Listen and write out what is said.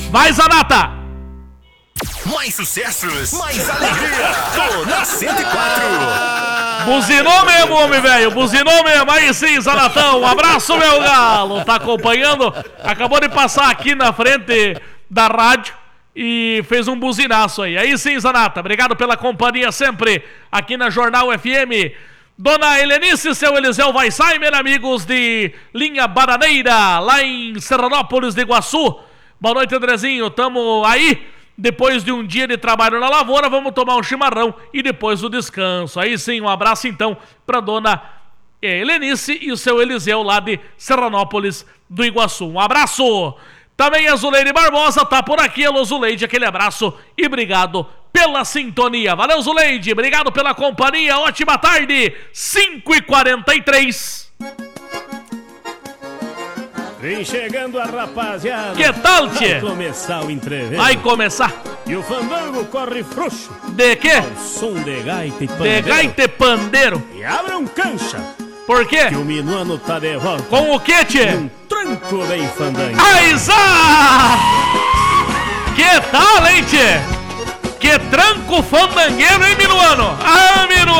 Vai, Zanata! Mais sucessos, mais alegria. Tô na 104. Buzinou mesmo, homem velho, buzinou mesmo. Aí sim, Zanatão, um abraço, meu galo. Tá acompanhando, acabou de passar aqui na frente da rádio e fez um buzinaço aí. Aí sim, Zanata, obrigado pela companhia sempre aqui na Jornal FM. Dona Helenice, seu Eliseu Weissheimer, amigos de Linha Bananeira, lá em Serranópolis de Iguaçu. Boa noite, Andrezinho, tamo aí. Depois de um dia de trabalho na lavoura, vamos tomar um chimarrão e depois o descanso. Aí sim, um abraço então para dona Helenice e o seu Eliseu lá de Serranópolis do Iguaçu. Um abraço! Também a Zuleide Barbosa tá por aqui. Alô, Zuleide, aquele abraço e obrigado pela sintonia. Valeu, Zuleide, obrigado pela companhia. Ótima tarde, 5h43. Vem chegando a rapaziada. Que tal, tchê? Vai começar o entrevento. Vai começar. E o fandango corre frouxo. De quê? Ao som de gaita e pandeiro. De gaita e pandeiro. E abram cancha. Por quê? Que o minuano tá de volta. Com o quê, tchê? Um tranco bem fandango. Aizá! Que tal, hein, tchê? Que tranco fandangueiro, hein, Minuano? Ah, Minuano!